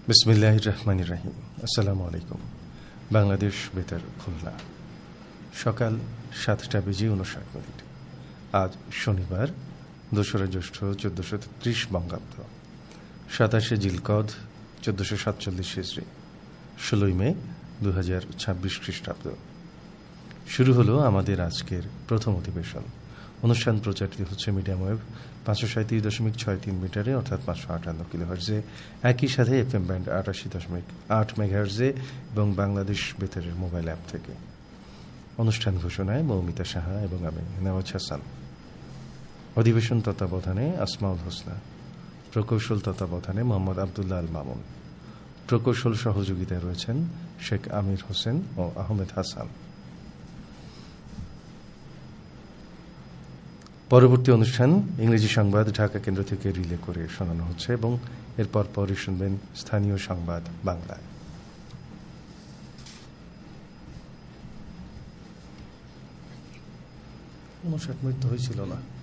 বিসমিল্লাহির রহমানির রহিম। আসসালামু আলাইকুম। বাংলাদেশ বেতার খুলনা, সকাল 7:59। আজ শনিবার 2রা জ্যৈষ্ঠ 1433 বঙ্গাব্দ, 27 জিলকদ 1447 হিজরি, 16 মে 2026 খ্রিস্টাব্দ। শুরু হলো আমাদের আজকের প্রথম অধিবেশন। অনুষ্ঠান প্রচারিত হচ্ছে মিডিয়াম ওয়েভ 537.63 মিটারে, অর্থাৎ 558 কিলোহার্জে, একই সাথে এফএম ব্যান্ড 88.8 মেগাহার্জে এবং বাংলাদেশ বেতারের মোবাইল অ্যাপ থেকে। অনুষ্ঠান ঘোষণায় মৌমিতা সাহা এবং আমি নেওয়াজ হাসান। অধিবেশন তত্ত্বাবধানে আসমাউল হোসনা, প্রকৌশল তত্ত্বাবধানে মোহাম্মদ আবদুল্লাহ আল মামুন, প্রকৌশল সহযোগিতায় রয়েছেন শেখ আমির হোসেন ও আহমেদ হাসান। পরবর্তী অনুষ্ঠান ইংরেজি সংবাদ ঢাকা কেন্দ্র থেকে রিলে করে শোনানো হচ্ছে এবং এরপর পরে শুনবেন স্থানীয় সংবাদ বাংলায়। 59 মিনিট তো হয়েছিল না।